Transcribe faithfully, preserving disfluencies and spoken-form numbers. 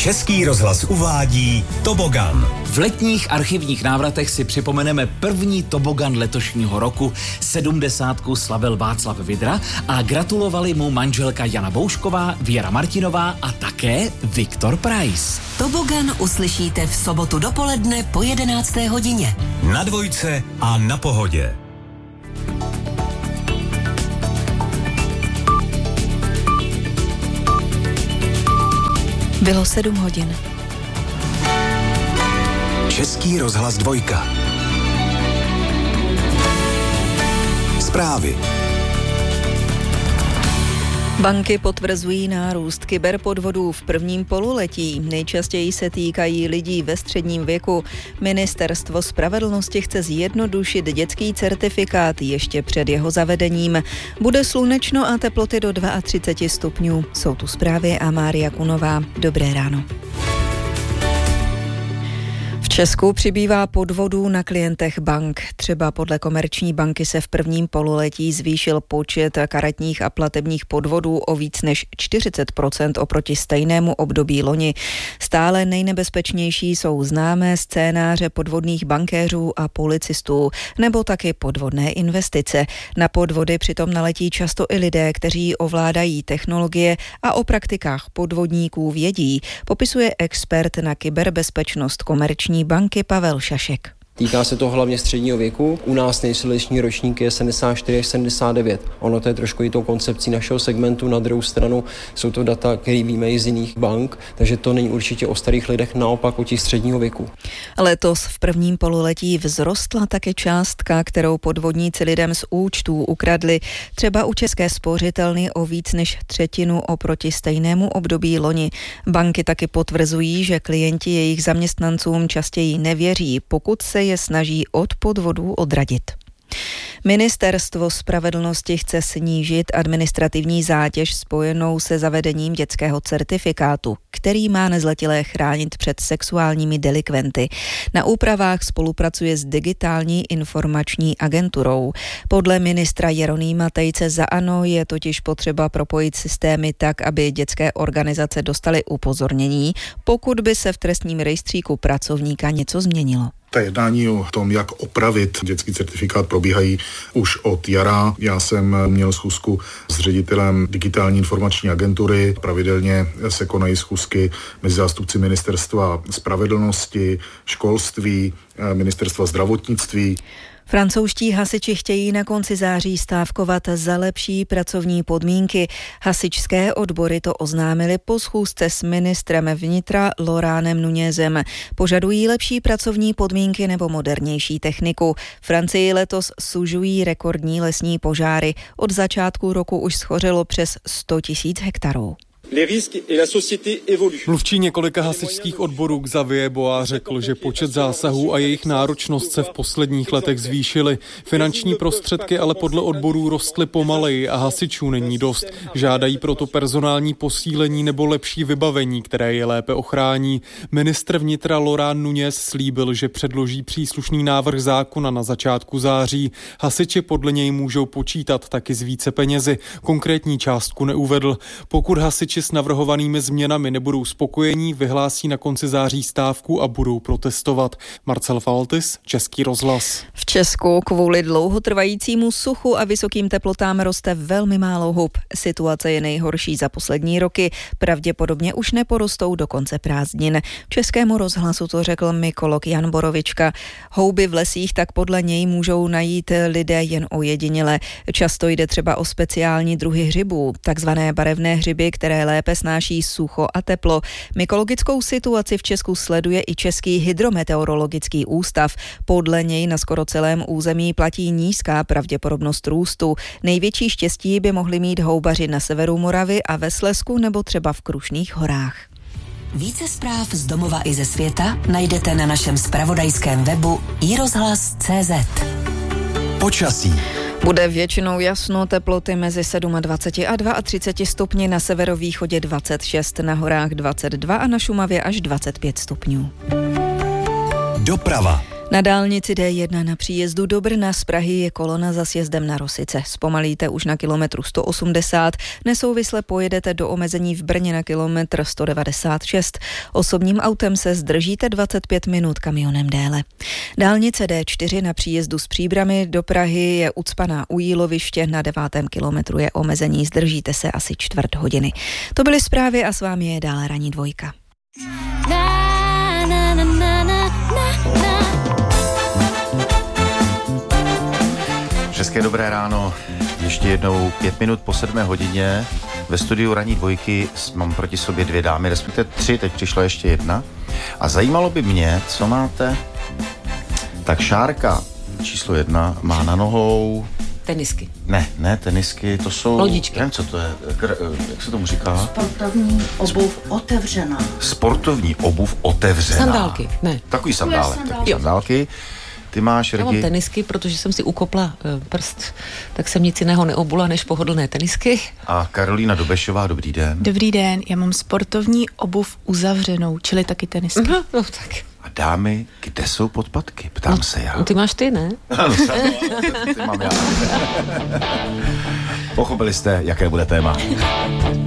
Český rozhlas uvádí Tobogan. V letních archivních návratech si připomeneme první tobogan letošního roku. Sedmdesátku slavil Václav Vidra a gratulovali mu manželka Jana Boušková, Věra Martinová a také Viktor Preiss. Tobogan uslyšíte v sobotu dopoledne po jedenácté hodině. Na Dvojce a na Pohodě. Bylo sedm hodin. Český rozhlas Dvojka. Zprávy. Banky potvrzují nárůst kyberpodvodů v prvním pololetí. Nejčastěji se týkají lidí ve středním věku. Ministerstvo spravedlnosti chce zjednodušit dětský certifikát ještě před jeho zavedením. Bude slunečno a teploty do třicet dva stupňů. Jsou tu zprávy a Mária Kunová. Dobré ráno. V Česku přibývá podvodů na klientech bank. Třeba podle Komerční banky se v prvním pololetí zvýšil počet karetních a platebních podvodů o víc než čtyřicet procent oproti stejnému období loni. Stále nejnebezpečnější jsou známé scénáře podvodných bankéřů a policistů, nebo taky podvodné investice. Na podvody přitom naletí často i lidé, kteří ovládají technologie a o praktikách podvodníků vědí, popisuje expert na kyberbezpečnost Komerční banky Pavel Šašek. Týká se to hlavně středního věku. U nás nejsilnější ročník je sedmdesát čtyři až sedmdesát devět. Ono to je trošku i tou koncepcí našeho segmentu. Na druhou stranu jsou to data, které víme i z jiných bank, takže to není určitě o starých lidech, naopak o těch středního věku. Letos v prvním pololetí vzrostla také částka, kterou podvodníci lidem z účtů ukradli. Třeba u České spořitelny o víc než třetinu oproti stejnému období loni. Banky taky potvrzují, že klienti jejich zaměstnancům častěji nevěří, pokud se je snaží od podvodů odradit. Ministerstvo spravedlnosti chce snížit administrativní zátěž spojenou se zavedením dětského certifikátu, který má nezletilé chránit před sexuálními delikventy. Na úpravách spolupracuje s Digitální informační agenturou. Podle ministra Jeronýma Tejce za ANO je totiž potřeba propojit systémy tak, aby dětské organizace dostaly upozornění, pokud by se v trestním rejstříku pracovníka něco změnilo. Ta jednání o tom, jak opravit dětský certifikát, probíhají už od jara. Já jsem měl schůzku s ředitelem Digitální informační agentury. Pravidelně se konají schůzky mezi zástupci Ministerstva spravedlnosti, školství, Ministerstva zdravotnictví. Francouzští hasiči chtějí na konci září stávkovat za lepší pracovní podmínky. Hasičské odbory to oznámili po schůzce s ministrem vnitra Laurentem Nunezem. Požadují lepší pracovní podmínky nebo modernější techniku. Francii letos sužují rekordní lesní požáry. Od začátku roku už schořelo přes sto tisíc hektarů. Mluvčí několika hasičských odborů Xavier Bois řekl, že počet zásahů a jejich náročnost se v posledních letech zvýšily. Finanční prostředky ale podle odborů rostly pomaleji a hasičů není dost. Žádají proto personální posílení nebo lepší vybavení, které je lépe ochrání. Ministr vnitra Laurent Nunez slíbil, že předloží příslušný návrh zákona na začátku září. Hasiči podle něj můžou počítat taky s více penězi. Konkrétní částku neuvedl. Pokud hasiči s navrhovanými změnami nebudou spokojení, vyhlásí na konci září stávku a budou protestovat. Marcel Faltis, Český rozhlas. V Česku kvůli dlouhotrvajícímu suchu a vysokým teplotám roste velmi málo hub. Situace je nejhorší za poslední roky. Pravděpodobně už neporostou do konce prázdnin. Českému rozhlasu to řekl mykolog Jan Borovička. Houby v lesích tak podle něj můžou najít lidé jen ojediněle. Často jde třeba o speciální druhy hřibů, takzvané barevné hřiby, které lépe snáší sucho a teplo. Mykologickou situaci v Česku sleduje i Český hydrometeorologický ústav. Podle něj na skoro celém území platí nízká pravděpodobnost růstu. Největší štěstí by mohli mít houbaři na severu Moravy a ve Slezsku nebo třeba v Krušných horách. Více zpráv z domova i ze světa najdete na našem zpravodajském webu i rozhlas tečka cé zet. Počasí. Bude většinou jasno, teploty mezi dvacet sedm a třicet dva stupni, na severovýchodě dvacet šest, na horách dvacet dva a na Šumavě až dvacet pět stupňů. Doprava. Na dálnici D jedna na příjezdu do Brna z Prahy je kolona za sjezdem na Rosice. Zpomalíte už na kilometru sto osmdesát, nesouvisle pojedete do omezení v Brně na kilometr sto devadesát šest. Osobním autem se zdržíte dvacet pět minut, kamionem déle. Dálnice D čtyři na příjezdu z Příbrami do Prahy je ucpaná u Jíloviště, na devátém kilometru je omezení, zdržíte se asi čtvrt hodiny. To byly zprávy a s vámi je dále ranní dvojka. Na, na, na, na, na, na. Hezké dobré ráno, ještě jednou pět minut po sedmé hodině ve studiu ranní dvojky mám proti sobě dvě dámy, respektive tři, teď přišla ještě jedna a zajímalo by mě, co máte. Tak Šárka číslo jedna má na nohou tenisky. Ne, ne tenisky, to jsou lodičky. Nevím, co to je, jak se tomu říká? Sportovní obuv otevřená. Sportovní obuv otevřená. Sandálky, ne. Takový sandálek, takový sandálky. Ty máš, Já mám tenisky, protože jsem si ukopla prst, tak jsem nic jiného neobula než pohodlné tenisky. A Karolína Dobešová, dobrý den. Dobrý den, já mám sportovní obuv uzavřenou, čili taky tenisky. Uh-huh, no tak. A dámy, kde jsou podpatky? Ptám no, se já. No ty máš ty, ne? Ano, ty mám já. Pochopili jste, jaké bude téma.